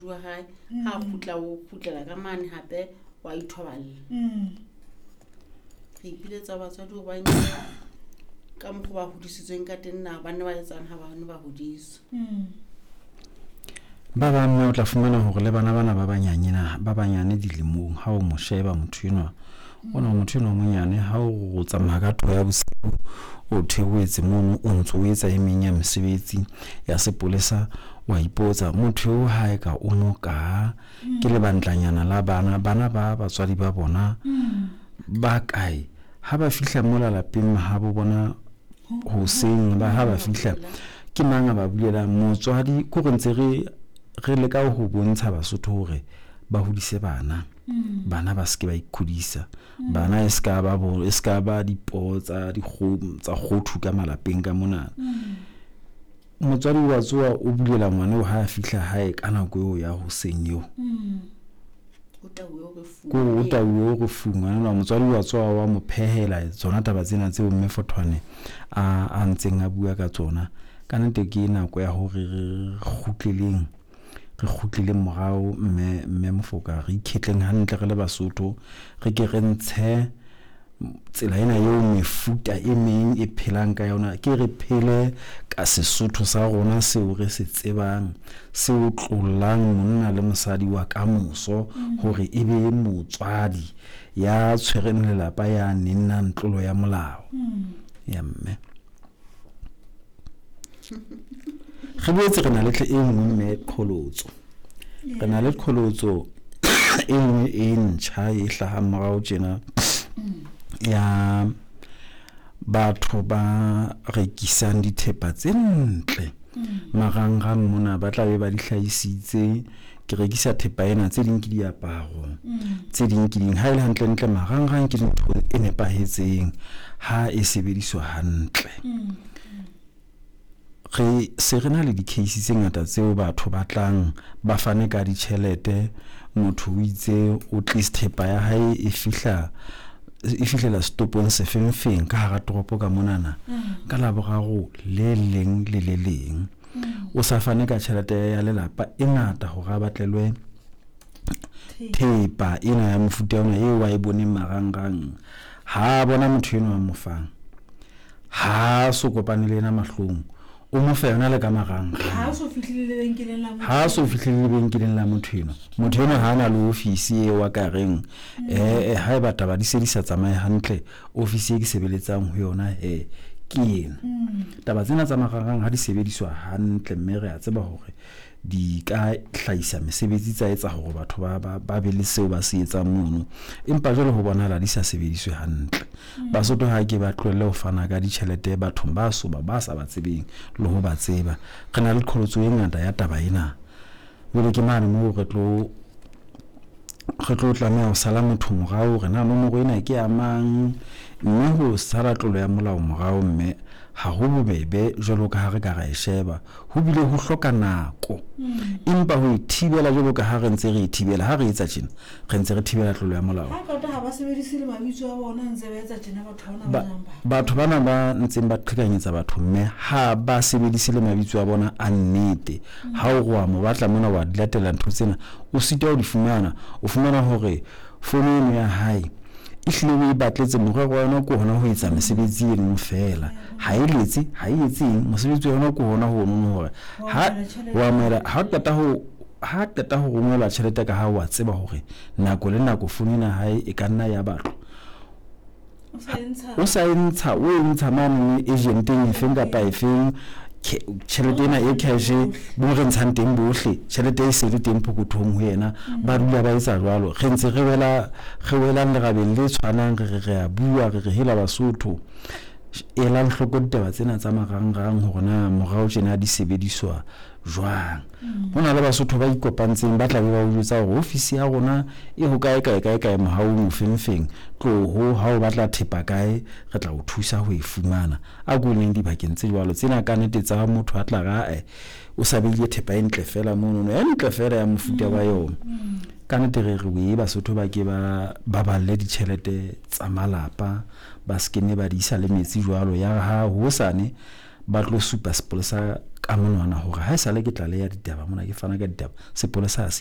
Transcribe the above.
wa hae ha kgutla o kgutlela ka mane hape wa ithoballa re ipiletsa batswadi ho ba ka mokgwa ba hodisitsweng ka teng na ba ne ba etsang ha ba ne ba hodisa ba mme o tla fumana hore le bana ba banyane dilemong ha o mo sheba motho enwa ona motho enwa monyane ha o tsamaya ka thoya ya bosiu o theoetse mono o ntso o etsa emeng ya mesebetsi ya sepolesa wa ipotsa motho o hae ka o moka ke le bantlanyana la bana ba batswadi ba bona ba kae ha ba fihla mola lapeng ha bo bona hoseng ba ha ba fihla ke manga ba bulela motswadi ko re ntse re le ka ho bontsha Basotho hore ba hodise bana ba ske ba ikhodisa bana eska ba dipotsa tsa khothu ka malapeng ka mona motswadi wa tsoa o bulela ngwana o ha fihla hae kana go ya hoseng yo o tawo go funga na motswadi wa tsoa wa mo phehela tsona taba tsena tseo mme Fothwane a ntseng a bua ka tsona kana te ke nako ya hore re kgutlile morao mme Mofoka re ikhetleng hantle re le Basotho re ke re ntshe tsela ena eo mefuta e meng e phelang ka yona ke re phele ka Sesotho sa rona seo re se tsebang seo tlollang monna le mosadi wa kamoso hore e be motswadi ya tshwereng lelapa ya nna ntlolo ya molao ya mme re boetse re na le tle e nngwe mme Kholotso re na le Kholotso e nngwe e ntjha e hlaha morao tjena ya batho ba rekisang dithepa tse ntle marangrang mona ba tla be ba di hlahisitse ke rekisa thepa ena tse ding ke diaparo tse ding ke ding ha ile hantle ntle marangrang ke ntho e nepahetseng ha e sebediswa hantle re se rena le di cases tse ngata tseo batho ba tlang ba fane ka ditjhelete motho o itse o tlist thepa ya hae e fihlela stopong se feng ka hara toropo ka monana ka laboraro le leng o sa fane ka tjhelete ya lelapa e ngata ho ga batlelwe thepa ena ya mofuta ona eo wa e bone marangrang ha bona motho eno a mo fang ha so kopane le ena mahlong o mo fa yona le ka marang ha so fihlile lebenkeleng la motho eno ha na le office e wa ka reng ha ba taba di se di sa tsamaye hantle office e ke sebeletsang ho yona ke ena taba tsena tsa marang ha di sebediswa hantle mme re a tseba hore di ka hlaisa mesebetsi tsa etsa hore batho ba be le seo ba se etsang mono empa jwale ho bona la di sa sebediswe hantle Basotho ha ke ba tlwelle ho fana ka ditjhelete bathong ba sa ba tsebeng le ho ba tseba re na le Kholotso e ngata ya taba ena jwale ke mane mo re tlo tlameha ho sala motho morao re na nomoro ena ke amang mme ho sala tlolo ya molao morao mme ha ho bobebe jwalo ka ha re ka ra e sheba ho bile ho hloka nako empa ho ithibela jwalo ka ha re ntse re ithibela ha re etsa tjena re ntse re thibela tlolo ya molao batho bana ba ntseng ba qhekanyetsa batho mme ha ba sebedise le mabitso a bona a nnete ha o roa mo batla mona wa dilatela ntho tsena o sita o di fumana o fumana hore founu ya hae ihlile o batletse morero wa yona ko hona ho etsa mesebetsi e nngwe fela ha e etseng mosebetsi wa yona ko hona ho nngwe hore ha qeta ho romela tjhelete ka ha wa tseba hore nako le nako founu ena hae e ka nna ya batho o sa ntsha mane agenteng e feng kapa e feng tjhelete ena e cash bo re ntshang teng bohle tjhelete e se le teng pokothong ho yena ba dula ba etsa jwalo re ntse re wela le rabeng le tshwanang re a bua re hela Basotho ela hloko ditaba tsena tsa marangrang hore na morao tjena di sebediswa jwang hona le Basotho ba ikopantseng ba tla be ba utlwetsa hore office ya rona e ho kae mohau mo feng tlo ha o batla thepa kae re tla o thusa ho e fumana a go leng di bakeng tse jwalo tsena ka nnete tsa motho a tla ga o sa bile thepa e ntle fela mono e ntle fela ya mofuta wa yona ka nnete re Basotho ba ke ba balle ditjhelete tsa malapa ba skene ba di isa le metsi jwalo ya ha hosane ba tlo supa sepolesa ka monwana hore ha esale ke tlaleha ditaba mona ke fana ka ditaba sepolesa